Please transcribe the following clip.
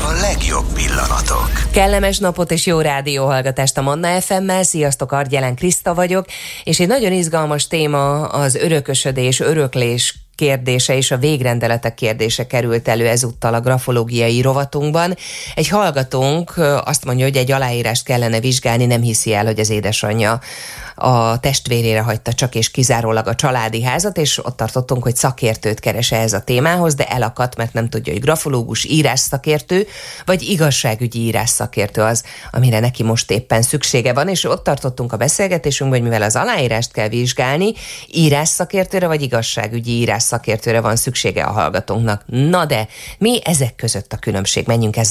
A legjobb pillanatok. Kellemes napot és jó rádióhallgatást a Manna FM-mel. Sziasztok, Argyelen Kriszta vagyok, és egy nagyon izgalmas téma az örökösödés, öröklés kérdése és a végrendeletek kérdése került elő ezúttal a grafológiai rovatunkban. Egy hallgatónk azt mondja, hogy egy aláírást kellene vizsgálni, nem hiszi el, hogy az édesanyja a testvérére hagyta csak és kizárólag a családi házat, és ott tartottunk, hogy szakértőt keres ehhez a témához, de elakadt, mert nem tudja, hogy grafológus, írásszakértő, vagy igazságügyi írásszakértő az, amire neki most éppen szüksége van, és ott tartottunk a beszélgetésünkben, hogy mivel az aláírást kell vizsgálni, írásszakértőre vagy igazságügyi írásszakértőre van szüksége a hallgatónknak. Na de mi ezek között a különbség? Menjünk ezzel